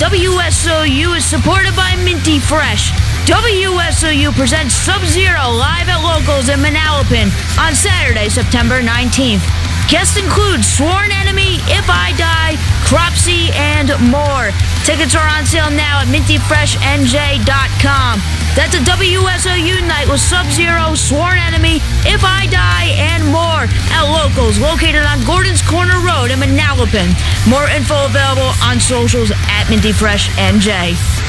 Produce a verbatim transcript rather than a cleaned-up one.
W S O U is supported by Minty Fresh. W S O U presents Sub-Zero live at Locals in Manalapan on Saturday, September nineteenth. Guests include Sworn Enemy, If I Die, Cropsy, and more. Tickets are on sale now at minty fresh n j dot com. That's a W S O U night with Sub-Zero, Sworn Enemy, If I Die, and more at Locals, located on Gordon's Corner Road in Manalapan. More info available on socials at minty fresh n j.